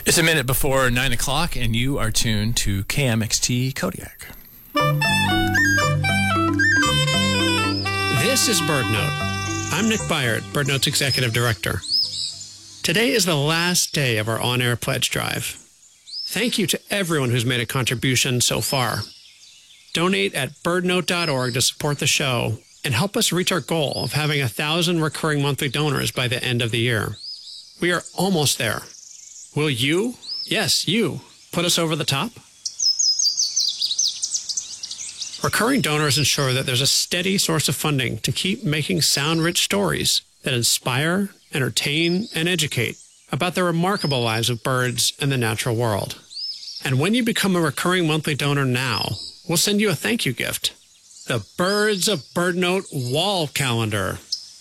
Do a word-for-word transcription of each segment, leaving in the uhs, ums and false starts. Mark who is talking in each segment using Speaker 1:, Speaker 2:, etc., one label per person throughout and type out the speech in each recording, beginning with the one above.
Speaker 1: It's a minute before nine o'clock, and you are tuned to K M X T Kodiak.
Speaker 2: This is BirdNote. I'm Nick Byard, BirdNote's Executive Director. Today is the last day of our on-air pledge drive. Thank you to everyone who's made a contribution so far. Donate at birdnote dot org to support the show and help us reach our goal of having a thousand recurring monthly donors by the end of the year. We are almost there. Will you, yes, you, put us over the top? Recurring donors ensure that there's a steady source of funding to keep making sound-rich stories that inspire, entertain, and educate about the remarkable lives of birds and the natural world. And when you become a recurring monthly donor now, we'll send you a thank you gift. The Birds of BirdNote Wall Calendar.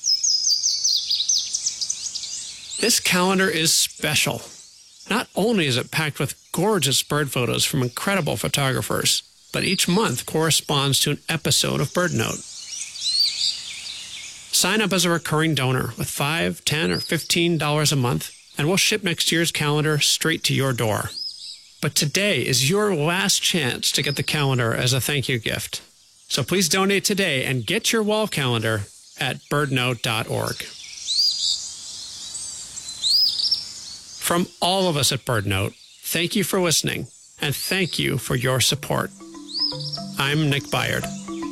Speaker 2: This calendar is special. Not only is it packed with gorgeous bird photos from incredible photographers, but each month corresponds to an episode of BirdNote. Sign up as a recurring donor with five, ten, or fifteen dollars a month, and we'll ship next year's calendar straight to your door. But today is your last chance to get the calendar as a thank you gift. So please donate today and get your wall calendar at birdnote dot org. From all of us at BirdNote, thank you for listening, and thank you for your support. I'm Nick Byard.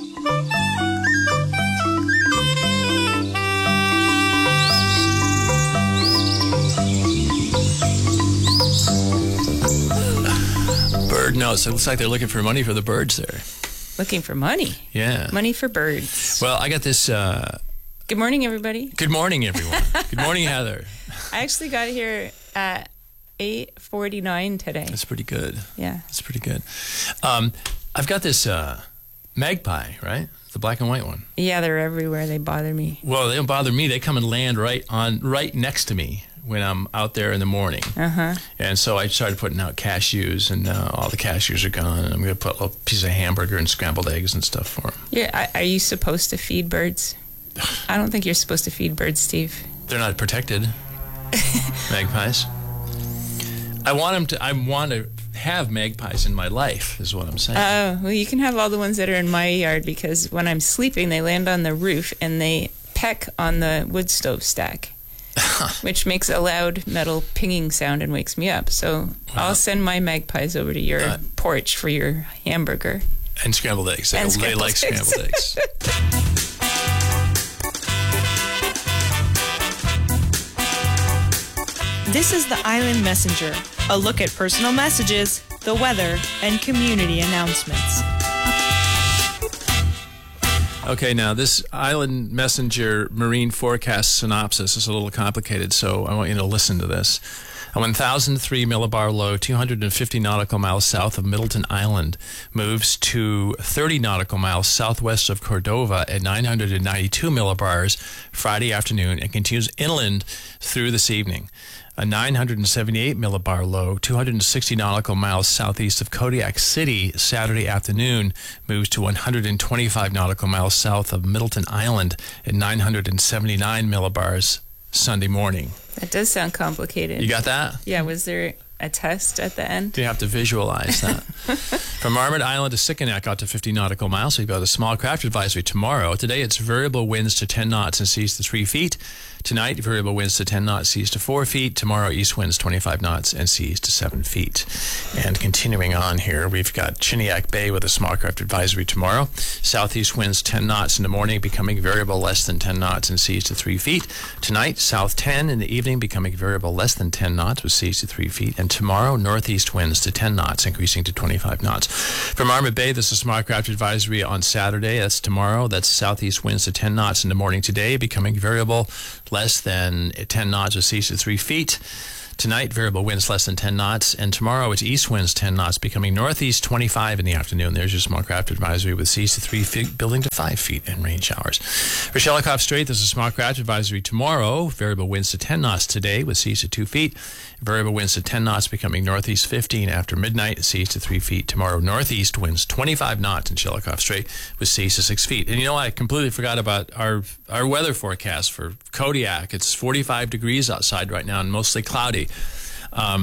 Speaker 1: Bird notes. It looks like they're looking for money for the birds there.
Speaker 3: Looking for money?
Speaker 1: Yeah.
Speaker 3: Money for birds.
Speaker 1: Well, I got this... Uh,
Speaker 3: Good morning, everybody.
Speaker 1: Good morning, everyone. Good morning, Heather.
Speaker 3: I actually got here at eight forty-nine today.
Speaker 1: That's pretty good.
Speaker 3: Yeah.
Speaker 1: That's pretty good. Um, I've got this uh, magpie, right? The black and white one.
Speaker 3: Yeah, they're everywhere. They bother me.
Speaker 1: Well, they don't bother me. They come and land right on, right next to me when I'm out there in the morning.
Speaker 3: Uh-huh.
Speaker 1: And so I started putting out cashews, and uh, all the cashews are gone. And I'm going to put a little piece of hamburger and scrambled eggs and stuff for them.
Speaker 3: Yeah, are you supposed to feed birds? I don't think you're supposed to feed birds, Steve.
Speaker 1: They're not protected. Magpies. I want them to. I want to have magpies in my life, is what I'm saying.
Speaker 3: Oh, well, you can have all the ones that are in my yard, because when I'm sleeping, they land on the roof and they peck on the wood stove stack, which makes a loud metal pinging sound and wakes me up. So wow. I'll send my magpies over to your uh, porch for your hamburger.
Speaker 1: And scrambled eggs.
Speaker 3: And
Speaker 1: they
Speaker 3: scrambled
Speaker 1: like scrambled eggs.
Speaker 4: This is the Island Messenger, a look at personal messages, the weather, and community announcements.
Speaker 1: Okay, now this Island Messenger marine forecast synopsis is a little complicated, so I want you to listen to this. A one thousand three millibar low, two hundred fifty nautical miles south of Middleton Island, moves to thirty nautical miles southwest of Cordova at nine hundred ninety-two millibars Friday afternoon and continues inland through this evening. A nine hundred seventy-eight millibar low, two hundred sixty nautical miles southeast of Kodiak City Saturday afternoon, moves to one hundred twenty-five nautical miles south of Middleton Island at nine hundred seventy-nine millibars Sunday morning.
Speaker 3: That does sound complicated.
Speaker 1: You got that?
Speaker 3: Yeah, was there a test at the end?
Speaker 1: You have to visualize that. From Armid Island to Sikanak out to fifty nautical miles, we've got a small craft advisory tomorrow. Today it's variable winds to ten knots and seas to three feet. Tonight, variable winds to ten knots, seas to four feet. Tomorrow, east winds twenty-five knots and seas to seven feet. And continuing on here, we've got Chiniak Bay with a small craft advisory tomorrow. Southeast winds ten knots in the morning, becoming variable less than ten knots and seas to three feet. Tonight, south ten in the evening, becoming variable less than ten knots with seas to three feet. And tomorrow, northeast winds to ten knots, increasing to twenty-five knots. From Armid Bay, this is a small craft advisory on Saturday. That's tomorrow. That's southeast winds to ten knots in the morning today, becoming variable less than ten knots with seas to three feet. Tonight, variable winds less than ten knots, and tomorrow it's east winds ten knots, becoming northeast twenty-five in the afternoon. There's your small craft advisory with seas to three feet, building to five feet, and rain showers. For Shelikof Strait, there's a small craft advisory tomorrow. Variable winds to ten knots today with seas to two feet. Variable winds to ten knots, becoming northeast fifteen after midnight, seas to three feet. Tomorrow, northeast winds twenty-five knots in Shelikof Strait with seas to six feet. And you know, I completely forgot about our our weather forecast for Kodiak. It's forty-five degrees outside right now and mostly cloudy. Um,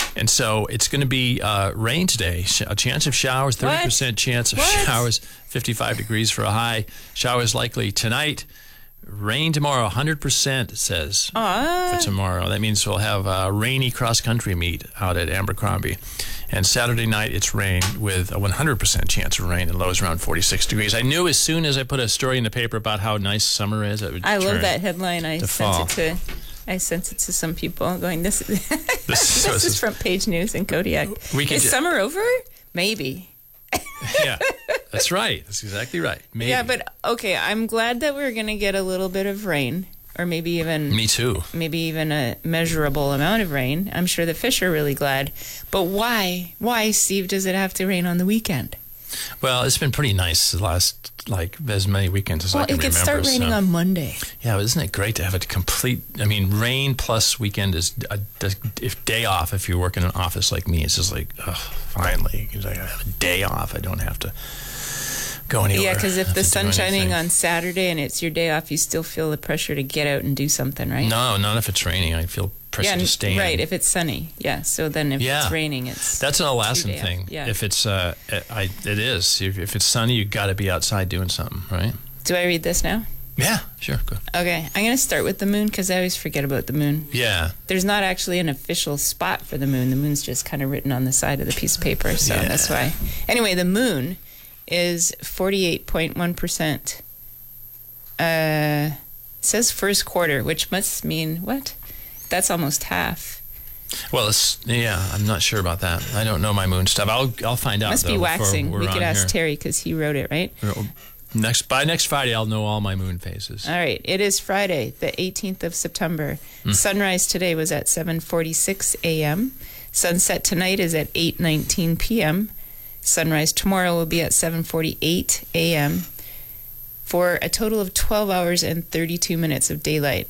Speaker 1: And so it's going to be uh, rain today. Sh- a chance of showers, thirty percent chance of
Speaker 3: What?
Speaker 1: showers, fifty-five degrees for a high. Showers likely tonight. Rain tomorrow, one hundred percent, it says,
Speaker 3: Aww.
Speaker 1: for tomorrow. That means we'll have a rainy cross-country meet out at Abercrombie. And Saturday night, it's rain with a one hundred percent chance of rain and lows around forty-six degrees. I knew as soon as I put a story in the paper about how nice summer is, it would
Speaker 3: I love
Speaker 1: turn
Speaker 3: that headline. I
Speaker 1: to
Speaker 3: sent
Speaker 1: fall.
Speaker 3: it to I sent it to some people going, this, this,
Speaker 1: This,
Speaker 3: this is front page news in Kodiak.
Speaker 1: We can
Speaker 3: is
Speaker 1: ju-
Speaker 3: summer over? Maybe.
Speaker 1: Yeah, that's right. That's exactly right. Maybe.
Speaker 3: Yeah, but okay, I'm glad that we're going to get a little bit of rain, or maybe even
Speaker 1: Me too.
Speaker 3: maybe even a measurable amount of rain. I'm sure the fish are really glad. But why? Why, Steve, does it have to rain on the weekend?
Speaker 1: Well, it's been pretty nice the last, like, as many weekends as
Speaker 3: Well,
Speaker 1: I can
Speaker 3: it could
Speaker 1: remember.
Speaker 3: start raining
Speaker 1: so.
Speaker 3: on Monday.
Speaker 1: Yeah, but isn't it great to have a complete, I mean, rain plus weekend is a, a if day off if you work in an office like me. It's just like, oh, finally, 'cause I have a day off. I don't have to go anywhere.
Speaker 3: Yeah, because if
Speaker 1: have
Speaker 3: the
Speaker 1: to do
Speaker 3: sun's shining
Speaker 1: anything.
Speaker 3: on Saturday and it's your day off, you still feel the pressure to get out and do something, right?
Speaker 1: No, not if it's raining. I feel pressure
Speaker 3: yeah,
Speaker 1: to stay in.
Speaker 3: right. If it's sunny, yeah. So then if
Speaker 1: Yeah.
Speaker 3: it's raining, it's
Speaker 1: That's an Alaskan
Speaker 3: Two day off,
Speaker 1: thing.
Speaker 3: yeah.
Speaker 1: If it's, uh, I, it is. If, if it's sunny, you got to be outside doing something, right?
Speaker 3: Do I read this now?
Speaker 1: Yeah, sure, good.
Speaker 3: Okay, I'm going to start with the moon because I always forget about the moon.
Speaker 1: Yeah.
Speaker 3: There's not actually an official spot for the moon. The moon's just kind of written on the side of the piece of paper, so
Speaker 1: Yeah.
Speaker 3: that's why. Anyway, the moon is forty-eight point one percent. Uh, it says first quarter, which must mean what? That's almost half.
Speaker 1: Well, it's, yeah, I'm not sure about that. I don't know my moon stuff. I'll I'll find out.
Speaker 3: Must
Speaker 1: though,
Speaker 3: be
Speaker 1: before
Speaker 3: waxing.
Speaker 1: we're
Speaker 3: We could
Speaker 1: on
Speaker 3: ask
Speaker 1: here.
Speaker 3: Terry because he wrote it, right?
Speaker 1: Next by next Friday, I'll know all my moon phases.
Speaker 3: All right. It is Friday, the eighteenth of September.
Speaker 1: Hmm.
Speaker 3: Sunrise today was at seven forty-six a.m. Sunset tonight is at eight nineteen p.m. Sunrise tomorrow will be at seven forty-eight a.m. for a total of twelve hours and thirty-two minutes of daylight.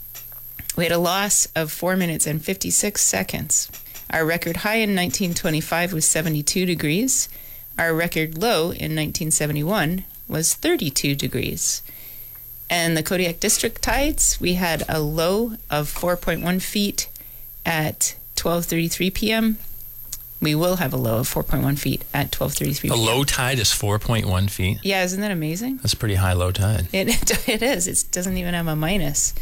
Speaker 3: We had a loss of four minutes and fifty-six seconds. Our record high in nineteen twenty-five was seventy-two degrees. Our record low in nineteen seventy-one was thirty-two degrees. And the Kodiak District tides, we had a low of four point one feet at twelve thirty-three p.m. We will have a low of four point one feet at twelve thirty-three
Speaker 1: The
Speaker 3: p.m.
Speaker 1: low tide is four point one feet.
Speaker 3: Yeah, isn't that amazing?
Speaker 1: That's pretty high low tide.
Speaker 3: It it is. It doesn't even have a minus.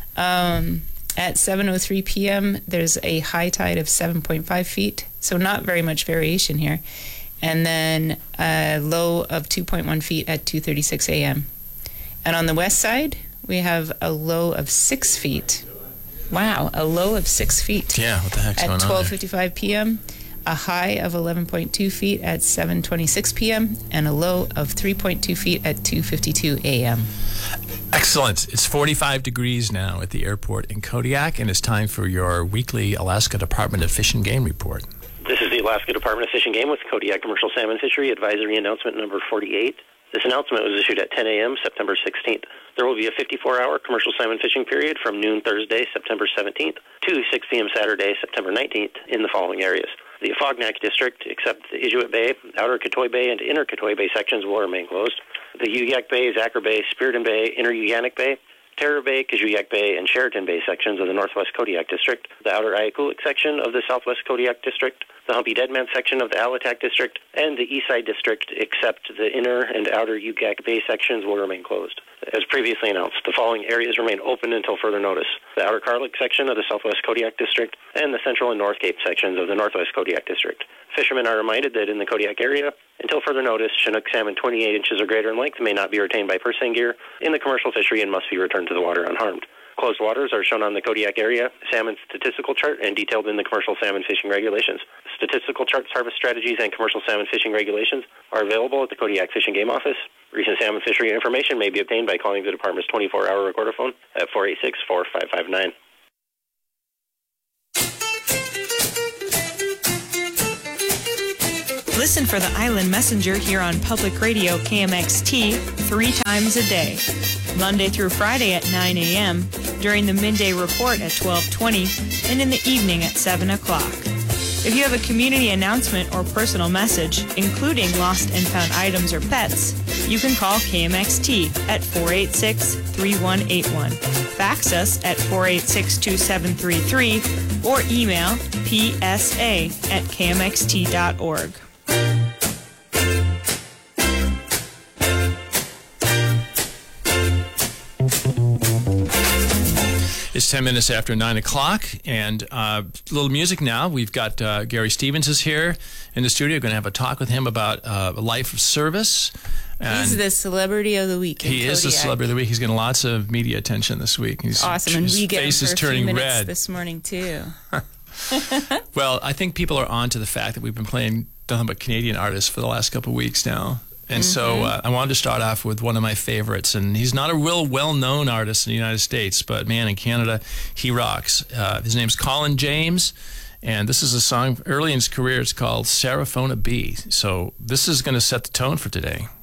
Speaker 3: Um, at seven oh three p.m., there's a high tide of seven point five feet, so not very much variation here. And then a low of two point one feet at two thirty-six a.m. And on the west side, we have a low of six feet. Wow, a low of six feet.
Speaker 1: Yeah, what the heck's going
Speaker 3: At
Speaker 1: on there?
Speaker 3: twelve fifty-five p.m., a high of eleven point two feet at seven twenty-six p.m., and a low of three point two feet at two fifty-two a.m.
Speaker 1: Excellent. It's forty-five degrees now at the airport in Kodiak, and it's time for your weekly Alaska Department of Fish and Game report.
Speaker 5: This is the Alaska Department of Fish and Game with Kodiak Commercial Salmon Fishery Advisory Announcement number forty-eight. This announcement was issued at ten a.m. September sixteenth. There will be a fifty-four hour commercial salmon fishing period from noon Thursday, September seventeenth, to six p.m. Saturday, September nineteenth, in the following areas. The Afognak District, except the Inuit Bay, Outer Katoy Bay, and Inner Katoy Bay sections will remain closed. The Uyak Bay, Zachar Bay, Spiriton Bay, Inner Uganik Bay, Terror Bay, Kajuyak Bay, and Sheraton Bay sections of the Northwest Kodiak District, the Outer Ayakulik section of the Southwest Kodiak District, the Humpy Deadman section of the Alatak District, and the Eastside District, except the Inner and Outer Uganik Bay sections will remain closed. As previously announced, the following areas remain open until further notice: the Outer Karlik section of the Southwest Kodiak District, and the Central and North Cape sections of the Northwest Kodiak District. Fishermen are reminded that in the Kodiak area, until further notice, Chinook salmon twenty-eight inches or greater in length may not be retained by purse seine gear in the commercial fishery and must be returned to the water unharmed. Closed waters are shown on the Kodiak area salmon statistical chart and detailed in the commercial salmon fishing regulations. Statistical charts, harvest strategies, and commercial salmon fishing regulations are available at the Kodiak Fish and Game Office. Recent salmon fishery information may be obtained by calling the department's twenty-four hour recorder phone at four eight six, four five five nine.
Speaker 4: Listen for the Island Messenger here on Public Radio K M X T three times a day. Monday through Friday at nine a.m., during the midday report at twelve twenty, and in the evening at seven o'clock. If you have a community announcement or personal message, including lost and found items or pets, you can call K M X T at four eight six, three one eight one. fax us at four eight six, two seven three three or email p s a at k m x t dot org.
Speaker 1: It's ten minutes after nine o'clock, and uh, a little music now. We've got uh, Gary Stevens is here in the studio. We're going to have a talk with him about uh, a life of service. And
Speaker 3: he's the celebrity of the week.
Speaker 1: He is the celebrity of the week. He's getting lots of media attention this week. He's
Speaker 3: awesome, and we get him for a few minutes
Speaker 1: red.
Speaker 3: this morning too.
Speaker 1: Well, I think people are on to the fact that we've been playing nothing but Canadian artists for the last couple of weeks now. And mm-hmm. so uh, I wanted to start off with one of my favorites. And he's not a real well-known artist in the United States, but man, in Canada, he rocks. Uh, his name's Colin James. And this is a song early in his career. It's called Seraphona Bee. So this is going to set the tone for today.